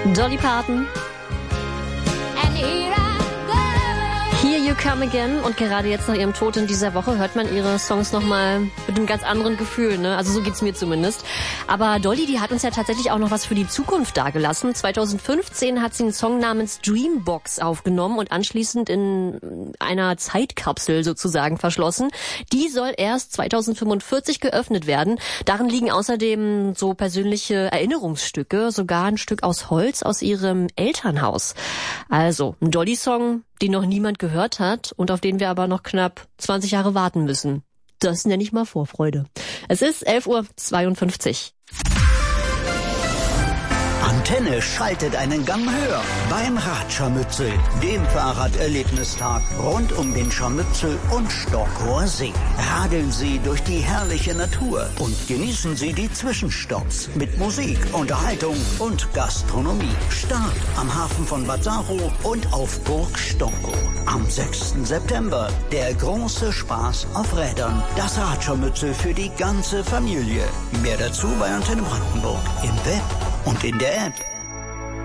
Dolly Parton. Here You Come Again. Und gerade jetzt nach ihrem Tod in dieser Woche hört man ihre Songs nochmal mit einem ganz anderen Gefühl, ne? Also so geht's mir zumindest. Aber Dolly, die hat uns ja tatsächlich auch noch was für die Zukunft dagelassen. 2015 hat sie einen Song namens Dreambox aufgenommen und anschließend in einer Zeitkapsel sozusagen verschlossen. Die soll erst 2045 geöffnet werden. Darin liegen außerdem so persönliche Erinnerungsstücke, sogar ein Stück aus Holz aus ihrem Elternhaus. Also ein Dolly-Song, den noch niemand gehört hat und auf den wir aber noch knapp 20 Jahre warten müssen. Das nenne ich mal Vorfreude. Es ist 11:52 Uhr. Antenne schaltet einen Gang höher beim Radscharmützel, dem Fahrraderlebnistag rund um den Scharmützel und Stockower See. Radeln Sie durch die herrliche Natur und genießen Sie die Zwischenstopps mit Musik, Unterhaltung und Gastronomie. Start am Hafen von Bad Saro und auf Burg Stockow. Am 6. September der große Spaß auf Rädern. Das Radscharmützel für die ganze Familie. Mehr dazu bei Antenne Brandenburg im Web und in der App